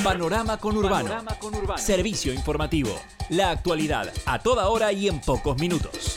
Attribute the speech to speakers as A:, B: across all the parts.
A: Panorama Conurbano. Servicio informativo. La actualidad a toda hora y en pocos minutos.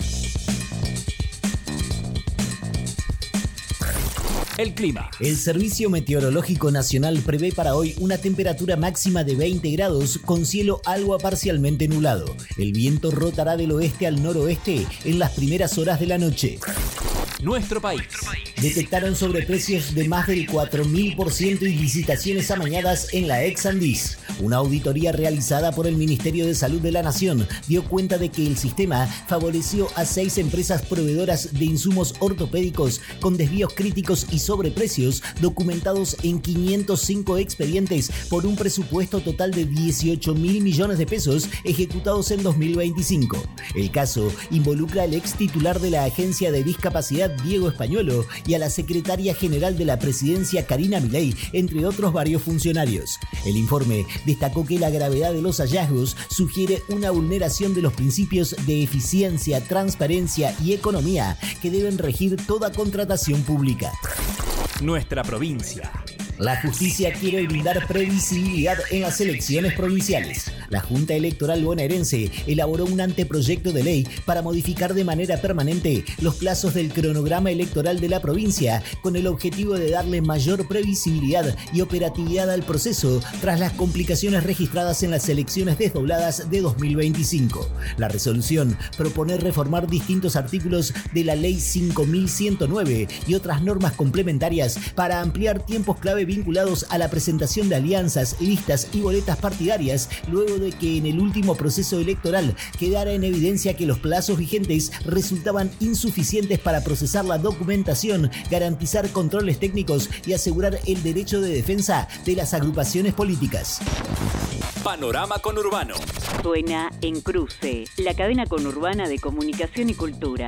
A: El clima.
B: El Servicio Meteorológico Nacional prevé para hoy una temperatura máxima de 20 grados con cielo algo a parcialmente nublado. El viento rotará del oeste al noroeste en las primeras horas de la noche.
A: Nuestro país.
B: Detectaron sobreprecios de más del 4.000% y licitaciones amañadas en la Ex Andis. Una auditoría realizada por el Ministerio de Salud de la Nación dio cuenta de que el sistema favoreció a 6 empresas proveedoras de insumos ortopédicos con desvíos críticos y sobreprecios documentados en 505 expedientes por un presupuesto total de 18.000 millones de pesos ejecutados en 2025. El caso involucra al ex titular de la Agencia de Discapacidad, Diego Españuelo, y a la secretaria general de la Presidencia, Karina Milei, entre otros varios funcionarios. El informe destacó que la gravedad de los hallazgos sugiere una vulneración de los principios de eficiencia, transparencia y economía que deben regir toda contratación pública.
A: Nuestra provincia.
B: La justicia quiere brindar previsibilidad en las elecciones provinciales. La Junta Electoral bonaerense elaboró un anteproyecto de ley para modificar de manera permanente los plazos del cronograma electoral de la provincia con el objetivo de darle mayor previsibilidad y operatividad al proceso tras las complicaciones registradas en las elecciones desdobladas de 2025. La resolución propone reformar distintos artículos de la Ley 5109 y otras normas complementarias para ampliar tiempos clave vinculados a la presentación de alianzas, listas y boletas partidarias, luego de que en el último proceso electoral quedara en evidencia que los plazos vigentes resultaban insuficientes para procesar la documentación, garantizar controles técnicos y asegurar el derecho de defensa de las agrupaciones políticas.
A: Panorama Conurbano.
C: Suena en Cruce, la cadena conurbana de comunicación y cultura.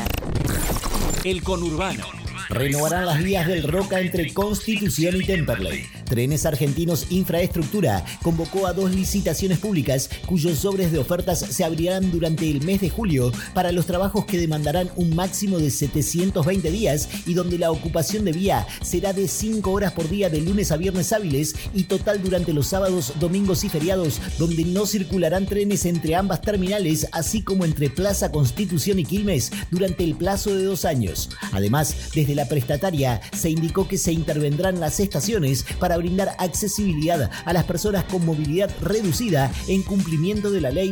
A: El Conurbano.
B: Renovarán las vías del Roca entre Constitución y Temperley. Trenes Argentinos Infraestructura convocó a 2 licitaciones públicas cuyos sobres de ofertas se abrirán durante el mes de julio para los trabajos que demandarán un máximo de 720 días y donde la ocupación de vía será de 5 horas por día de lunes a viernes hábiles y total durante los sábados, domingos y feriados, donde no circularán trenes entre ambas terminales, así como entre Plaza Constitución y Quilmes durante el plazo de 2 años. Además, desde la prestataria se indicó que se intervendrán las estaciones para brindar accesibilidad a las personas con movilidad reducida en cumplimiento de la Ley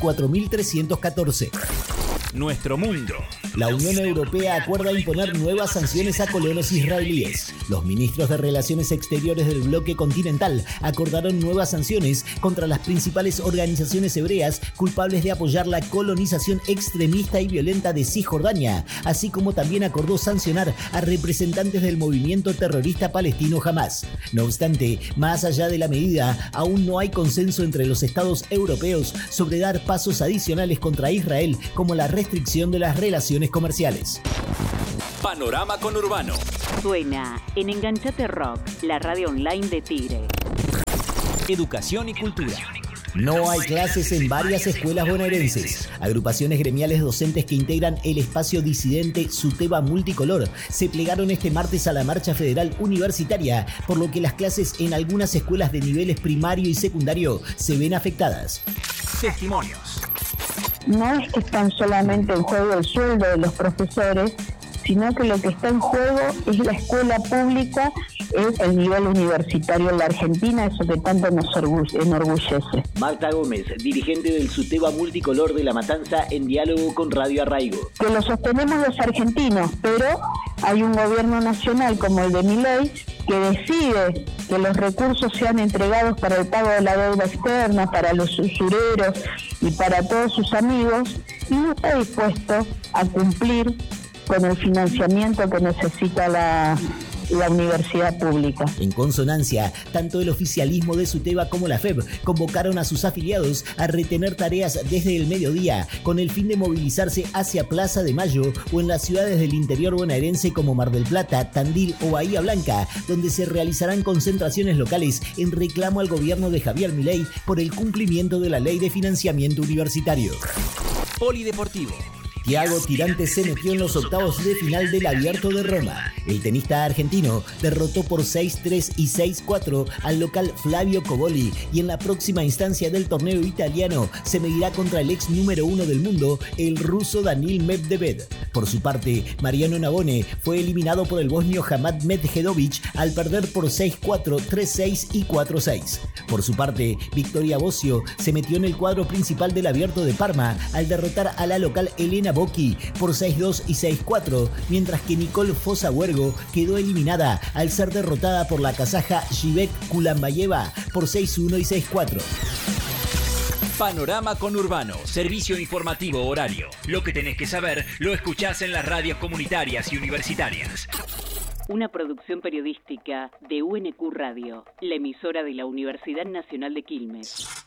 B: 24.314.
A: Nuestro mundo.
B: La Unión Europea acuerda imponer nuevas sanciones a colonos israelíes. Los ministros de Relaciones Exteriores del bloque continental acordaron nuevas sanciones contra las principales organizaciones hebreas culpables de apoyar la colonización extremista y violenta de Cisjordania, así como también acordó sancionar a representantes del movimiento terrorista palestino Hamás. No obstante, más allá de la medida, aún no hay consenso entre los estados europeos sobre dar pasos adicionales contra Israel, como la restricción de las relaciones comerciales.
A: Panorama Conurbano.
C: Suena en Enganchate Rock, la radio online de Tigre.
A: Educación y cultura.
B: No hay clases en varias escuelas bonaerenses. Agrupaciones gremiales docentes que integran el espacio disidente Suteba Multicolor se plegaron este martes a la marcha federal universitaria, por lo que las clases en algunas escuelas de niveles primario y secundario se ven afectadas.
A: Testimonios.
D: No es que están solamente en juego el sueldo de los profesores, sino que lo que está en juego es la escuela pública, es el nivel universitario en la Argentina, eso que tanto nos enorgullece.
E: Marta Gómez, dirigente del Suteba Multicolor de La Matanza, en diálogo con Radio Arraigo.
D: Que lo sostenemos los argentinos, pero hay un gobierno nacional como el de Milei que decide que los recursos sean entregados para el pago de la deuda externa, para los usureros y para todos sus amigos, y no está dispuesto a cumplir con el financiamiento que necesita la universidad pública.
B: En consonancia, tanto el oficialismo de Suteba como la FEB convocaron a sus afiliados a retener tareas desde el mediodía con el fin de movilizarse hacia Plaza de Mayo o en las ciudades del interior bonaerense como Mar del Plata, Tandil o Bahía Blanca, donde se realizarán concentraciones locales en reclamo al gobierno de Javier Milei por el cumplimiento de la Ley de Financiamiento Universitario.
A: Polideportivo.
B: Thiago Tirante se metió en los octavos de final del Abierto de Roma. El tenista argentino derrotó por 6-3 y 6-4 al local Flavio Cobolli y en la próxima instancia del torneo italiano se medirá contra el ex número 1 del mundo, el ruso Daniil Medvedev. Por su parte, Mariano Navone fue eliminado por el bosnio Hamad Medjedovic al perder por 6-4, 3-6 y 4-6. Por su parte, Victoria Bosio se metió en el cuadro principal del Abierto de Parma al derrotar a la local Elena Bocchi por 6-2 y 6-4, mientras que Nicole Fossa-Huergo quedó eliminada al ser derrotada por la kazaja Jibek Kulambayeva por 6-1 y 6-4.
A: Panorama Conurbano, servicio informativo horario. Lo que tenés que saber lo escuchás en las radios comunitarias y universitarias.
C: Una producción periodística de UNQ Radio, la emisora de la Universidad Nacional de Quilmes.